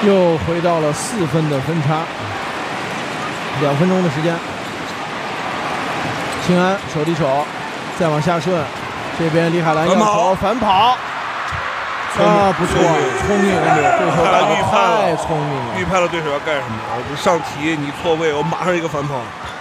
又回到了4分的分差，2分钟的时间。庆安手递手，再往下顺，这边李海兰要投反跑。不错，聪明，对手打得太聪明了， 预判了对手要干什么。上提你错位，我马上一个反跑。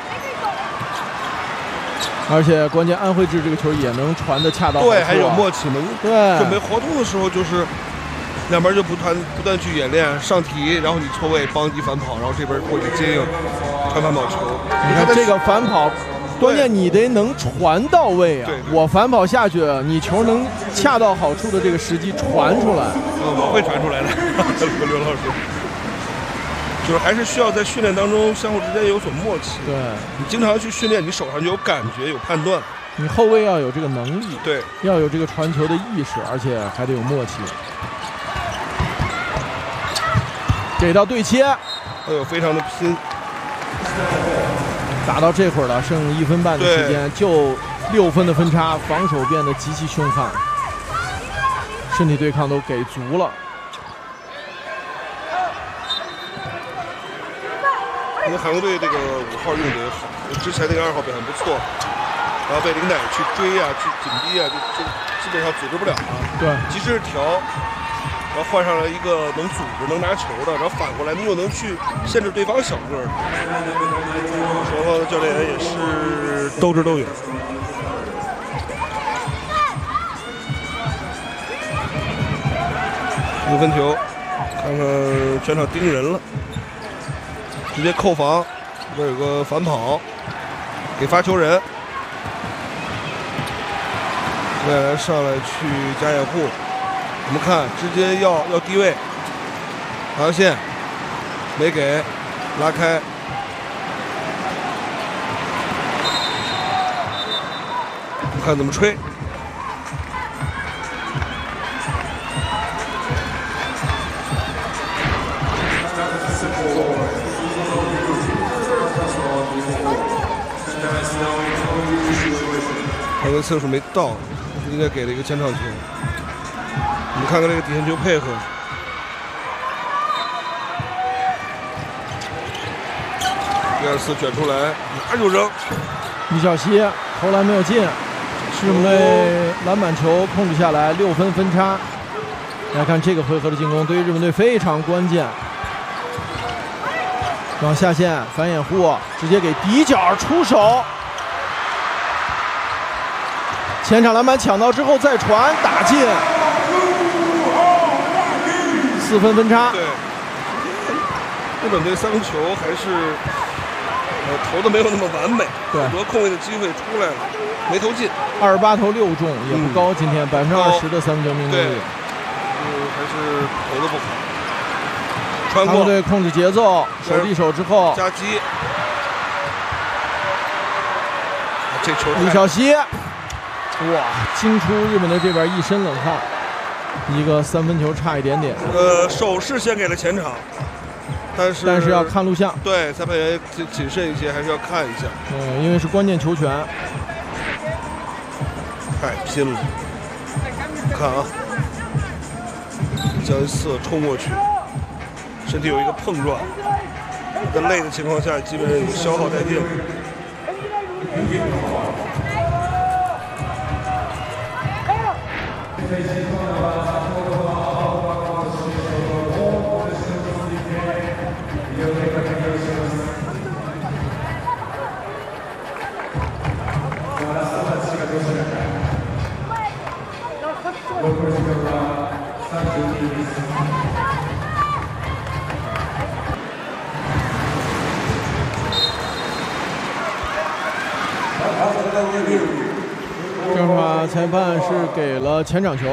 而且关键安徽智这个球也能传的恰到好处， 对，还有默契嘛。 对， 准备活动的时候就是两边就不断去演练上提，然后你错位帮你反跑，然后这边过去接应传反跑球。 你看这个反跑。关键你得能传到位啊！我反跑下去，你球能恰到好处的这个时机传出来。 我会传出来的，刘老师。就是还是需要在训练当中相互之间有所默契。 对， 你经常去训练，你手上就有感觉、有判断。 你后卫要有这个能力， 对， 要有这个传球的意识，而且还得有默契。给到对切， 非常的拼。 打到这会儿了，剩1分半的时间，就6分的分差，防守变得极其凶悍，身体对抗都给足了。 因为韩国队这个5号用的也好，之前那个2号表现不错，然后被林乃去追啊、去紧逼啊，就基本上组织不了了。 对， 及时调。然后换上了一个能组织、能拿球的，然后反过来你又能去限制对方小个儿。双方的教练员也是斗智斗勇。5分球，看看全场盯人了，直接扣防，这边有个反跑，给发球人，接下来上来去加掩护。我们看，直接要低位，防线没给，拉开，看怎么吹。还有次数没到，应该给了一个前场球。我们看看这个底线球配合，第2次卷出来，哪就扔。 于小溪投篮没有进，日本队篮板球控制下来，6分分差。来看这个回合的进攻，对于日本队非常关键。往下线反掩护，直接给底角出手。前场篮板抢到之后再传打进。4分分差。 对，日本队3分球还是投的没有那么完美，很多空位的机会出来了，没投进。 28投6中也不高，今天20%的3分球命中率， 还是投的不好。穿过， 韩国队控制节奏，手递手之后夹击，这球李晓溪，哇，惊出日本队这边一身冷汗。一个3分球差一点点。 手是先给了前场，但是要看录像。 对，裁判员谨慎一些，还是要看一下。 因为是关键球权。 太拼了！看啊，江一瑟冲过去，身体有一个碰撞，在累的情况下，基本上已经消耗殆尽了。 正法裁判是给了前场球。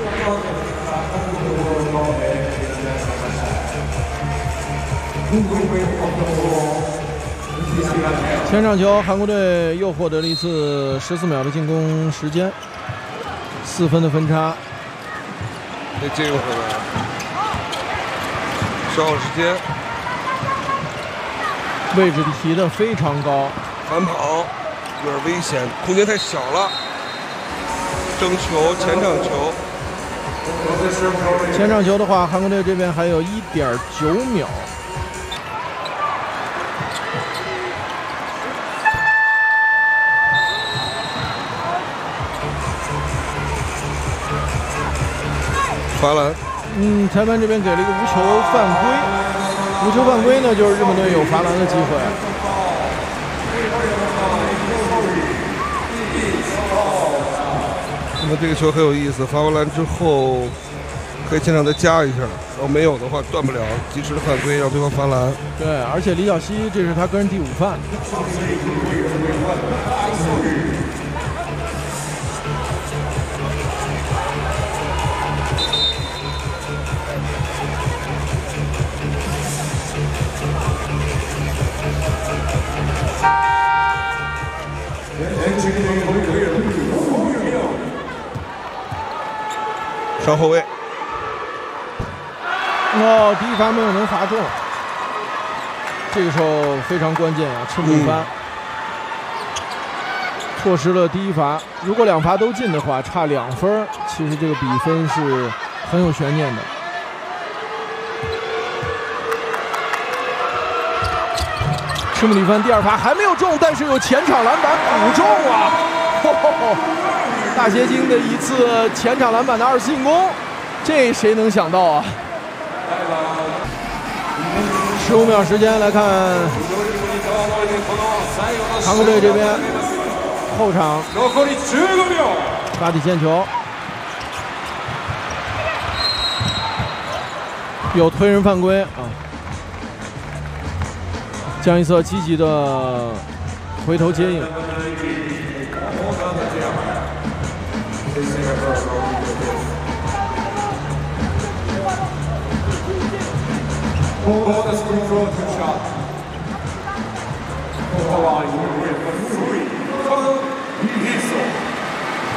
前场球，韩国队又获得了一次14秒的进攻时间，4分的分差。 得接应回来，消耗时间。 位置提得非常高， 反跑有点危险，空间太小了。争球，前场球， 前场球的话，韩国队这边还有1.9秒。 罚篮。 裁判这边给了一个无球犯规。无球犯规呢，就是日本队有罚篮的机会。 那么这个球很有意思，罚完篮之后可以现场再加一下，然后没有的话断不了，及时的犯规让对方罚篮。 对，而且李晓溪这是他个人第5犯。 上后卫。 第一罚没有能罚中，这个时候非常关键啊，赤木一番错失了第一罚。如果2罚都进的话，差2分，其实这个比分是很有悬念的。赤木里番第2罚还没有中，但是有前场篮板补中啊！大结晶的一次前场篮板的2次进攻，这谁能想到啊？15秒时间来看，韩国队这边后场发起线球，有推人犯规啊！江一瑟积极的回头接应。